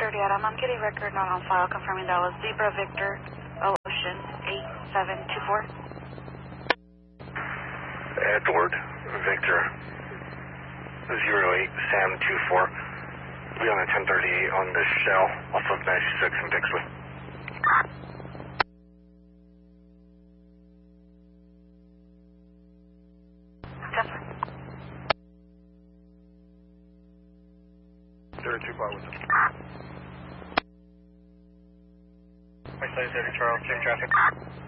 1030 Adam. I'm getting record not on file confirming that was Zebra Victor Ocean 8724. Edward Victor 08 Sam 24. Be on a 1038 on the Shell off of 96 in Bixley. Zero 2 bar with them. My size 30 Charles, check traffic.